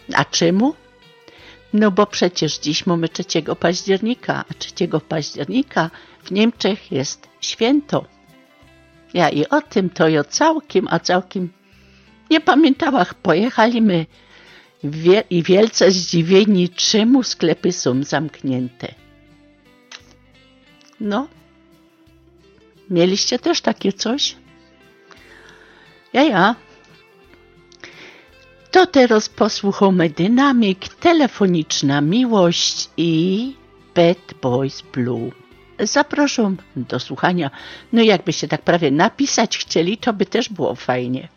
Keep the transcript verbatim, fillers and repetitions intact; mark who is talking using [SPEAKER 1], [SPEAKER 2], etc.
[SPEAKER 1] A czemu? No bo przecież dziś mamy trzeciego października, a trzeciego października w Niemczech jest święto. Ja i o tym to ja całkiem, a całkiem nie pamiętałam. Pojechaliśmy wie, i wielce zdziwieni, czemu sklepy są zamknięte. No, mieliście też takie coś? Ja, ja. To teraz posłuchamy Dynamik, Telefoniczna Miłość i Bad Boys Blue. Zapraszam do słuchania. No jakbyście tak prawie napisać chcieli, to by też było fajnie.